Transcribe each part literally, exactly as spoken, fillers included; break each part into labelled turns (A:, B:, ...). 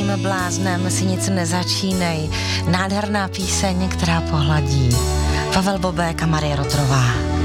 A: Žádným bláznem si nic nezačínej. Nádherná píseň, která pohladí. Pavel Bobek a Marie Rotrová.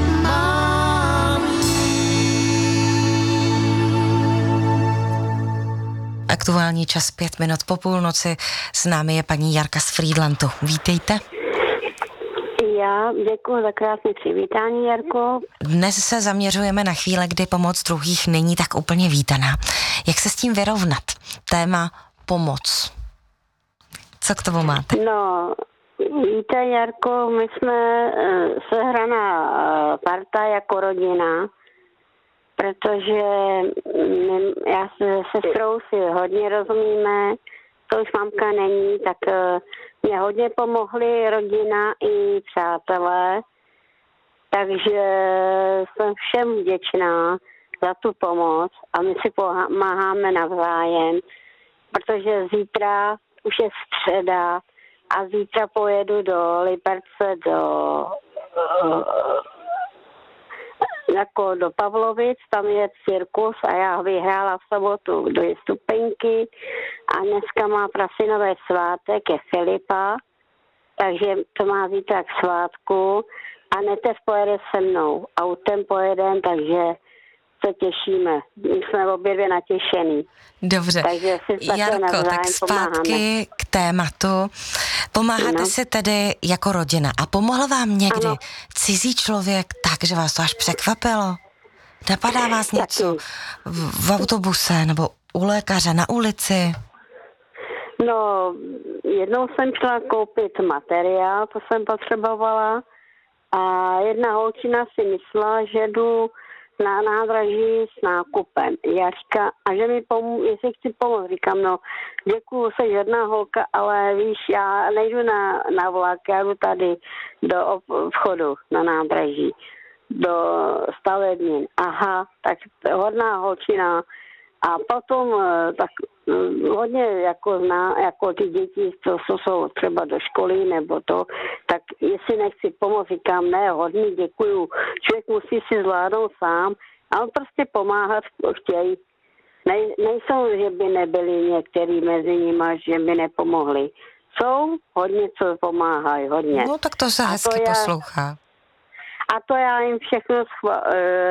A: Aktuální čas pět minut po půlnoci. S námi je paní Jarka z Frýdlantu. Vítejte.
B: Já děkuji za krásné přivítání, Jarko.
A: Dnes se zaměřujeme na chvíle, kdy pomoc druhých není tak úplně vítaná. Jak se s tím vyrovnat? Téma pomoc. Co k tomu máte?
B: No, víte, Jarko, my jsme uh, sehraná uh, parta jako rodina, protože my, já se sestrou si hodně rozumíme, to už mamka není, tak uh, mě hodně pomohli rodina i přátelé, takže jsem všem vděčná za tu pomoc a my si pomáháme navzájem, protože zítra už je středa a zítra pojedu do Liberce, do, jako do Pavlovic, tam je cirkus a já vyhrála v sobotu dvě stupenky a dneska má prasinové svátek, je Filipa, takže to má zítra k svátku a Netev pojede se mnou, autem pojedem, takže se těšíme. My jsme obě dvě natěšený.
A: Dobře.
B: Takže si
A: Jarko, tak zpátky pomáháme. K tématu. Pomáháte no. si tedy jako rodina. A pomohl vám někdy ano. cizí člověk tak, že vás to až překvapilo? Napadá vás něco v, v autobuse nebo u lékaře, na ulici?
B: No, jednou jsem šla koupit materiál, to jsem potřebovala a jedna holčina si myslela, že jdu na nádraží s nákupem. Já říkám, a že mi pomů, jestli chci pomoct, říkám, no děkuju, jsi žádná holka, ale víš, já nejdu na, na vlak, já jdu tady do vchodu na nádraží, do stavebnin. Aha, tak hodná holčina. A potom tak hodně jako zná, jako ty děti, co, co jsou třeba do školy nebo to, tak jestli nechci pomoct, říkám, ne, hodně děkuju. Člověk musí si zvládnout sám a on prostě pomáhat chtějí. Nej, nejsou, že by nebyli některý mezi nimi, že by nepomohli. Jsou hodně, co pomáhají, hodně.
A: No tak to se hezky
B: to
A: poslouchá.
B: A to já jim všechno schva-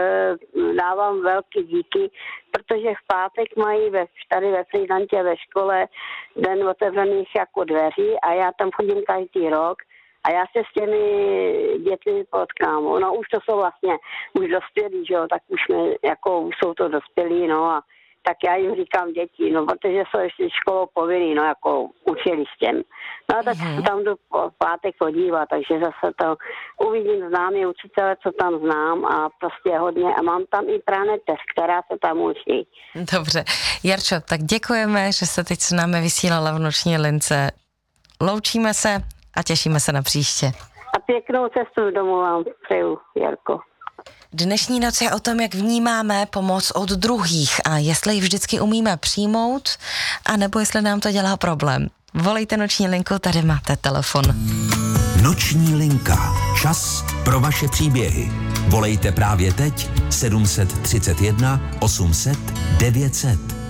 B: dávám velký díky, protože v pátek mají ve, tady ve Frýdlantě ve škole den otevřených jako dveří a já tam chodím každý rok a já se s těmi dětmi potkám. No už to jsou vlastně už dospělí, že jo, tak už jsme, jako už jsou to dospělí, no a tak já jim říkám děti, no protože jsou ještě školou povinný, no jako učilištěm. No tak mm-hmm. tam jdu v pátek podívat, takže zase to uvidím známý učitele, co tam znám a prostě hodně a mám tam i praneteř, která se tam učí.
A: Dobře. Jarčo, tak děkujeme, že se teď s námi vysílala v noční lince. Loučíme se a těšíme se na příště.
B: A pěknou cestu domů vám přeju, Jarko.
A: Dnešní noc je o tom, jak vnímáme pomoc od druhých a jestli ji vždycky umíme přijmout, anebo jestli nám to dělá problém. Volejte noční linku, tady máte telefon.
C: Noční linka. Čas pro vaše příběhy. Volejte právě teď sedm set třicet jedna osm set devět set.